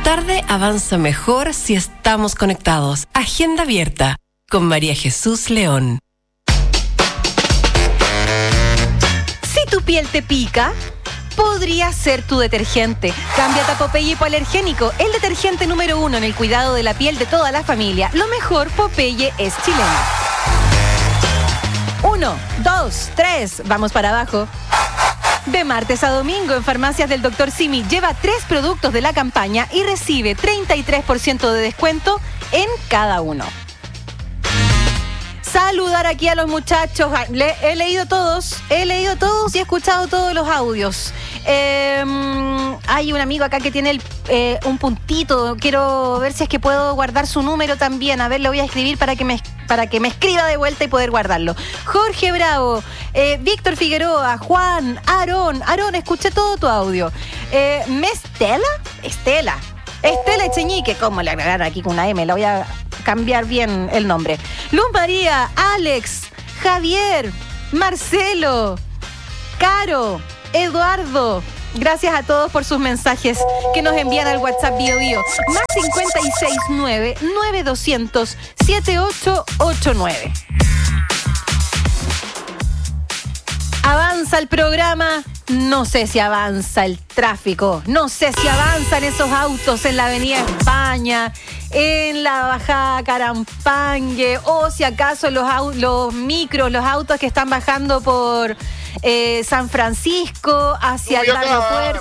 tarde avanza mejor si estamos conectados. Agenda abierta con María Jesús León. Si tu piel te pica, podría ser tu detergente. Cámbiate a Popeye Hipoalergénico, el detergente número 1 en el cuidado de la piel de toda la familia. Lo mejor, Popeye es chileno. 1, 2, 3, vamos para abajo. De martes a domingo en Farmacias del Dr. Simi lleva 3 productos de la campaña y recibe 33% de descuento en cada uno. Saludar aquí a los muchachos. He leído todos y he escuchado todos los audios. Hay un amigo acá que tiene un puntito. Quiero ver si es que puedo guardar su número también. A ver, lo voy a escribir para que me escriba de vuelta y poder guardarlo. Jorge Bravo, Víctor Figueroa, Juan, Aarón, escuché todo tu audio. Estela Echeñique, ¿cómo le agregaron aquí con una M? La voy a cambiar bien el nombre. Luz María, Alex, Javier, Marcelo, Caro, Eduardo. Gracias a todos por sus mensajes que nos envían al WhatsApp Bio Bio. Más 569-9200-7889. ¿Avanza el programa? No sé si avanza el tráfico. No sé si avanzan esos autos en la Avenida España, en la Bajada Carampangue, o si acaso los micros, los autos que están bajando por San Francisco hacia el aeropuerto.